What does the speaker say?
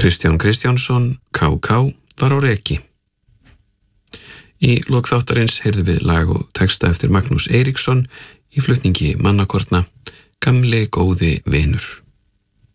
Kristján Kristjánsson, KK, var á reki. Í lok þáttarins heyrðum við lag og texta eftir Magnús Eiríksson í flutningi Mannakorna, Gamli góði vinur.